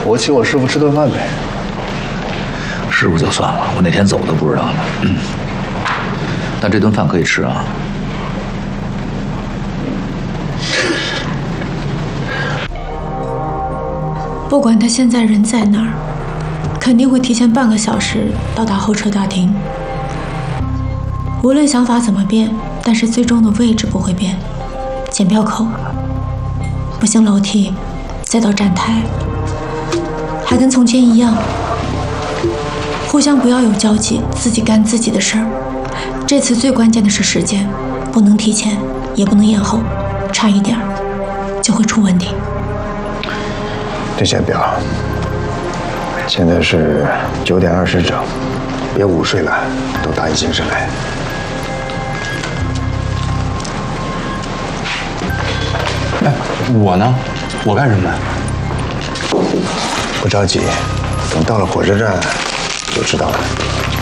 我请我师傅吃顿饭呗。 师傅就算了，我哪天走都不知道了。但这顿饭可以吃啊。 不管他现在人在哪儿，肯定会提前半个小时到达候车大厅。无论想法怎么变，但是最终的位置不会变。检票口，不行楼梯，再到站台，还跟从前一样，互相不要有交集，自己干自己的事儿。这次最关键的是时间，不能提前，也不能延后，差一点就会出问题。 这些表，现在是9点20整，别午睡了，都打起精神来。 哎，我呢？我干什么？ 不着急，等到了火车站就知道了。